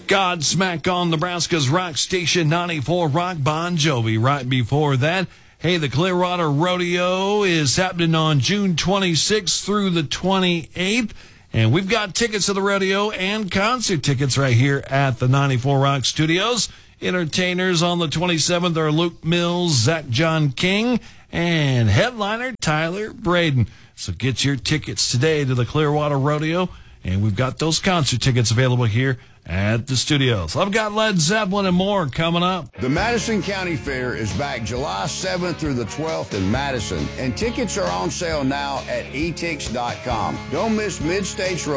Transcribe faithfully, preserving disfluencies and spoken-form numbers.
Godsmack on Nebraska's rock station ninety-four Rock. Bon Jovi right before that. Hey, the Clearwater Rodeo is happening on June twenty-sixth through the twenty-eighth. And we've got tickets to the rodeo and concert tickets right here at the ninety-four Rock Studios. Entertainers on the twenty-seventh are Luke Mills, Zach John King, and headliner Tyler Braden. So get your tickets today to the Clearwater Rodeo. And we've got those concert tickets available here at the studios. I've got Led Zeppelin and more coming up. The Madison County Fair is back July seventh through the twelfth in Madison, and tickets are on sale now at e tix dot com. Don't miss Mid-States Rodeo.